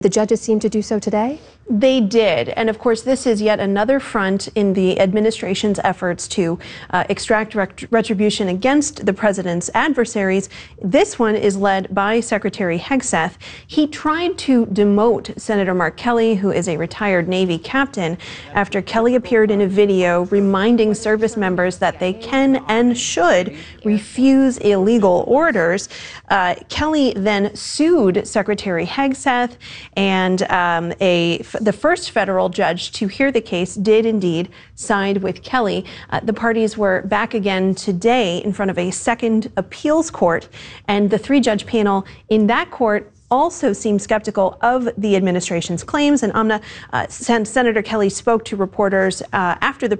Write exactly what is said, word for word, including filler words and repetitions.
The judges seem to do so today? They did. And of course, this is yet another front in the administration's efforts to uh, extract ret retribution against the president's adversaries. This one is led by Secretary Hegseth. He tried to demote Senator Mark Kelly, who is a retired Navy captain, after Kelly appeared in a video reminding service members that they can and should refuse illegal orders. Uh, Kelly then sued Secretary Hegseth, and um, a the first federal judge to hear the case did indeed side with Kelly. Uh, the parties were back again today in front of a second appeals court, and the three-judge panel in that court also seemed skeptical of the administration's claims. And Amna, uh, Sen Senator Kelly spoke to reporters uh, after the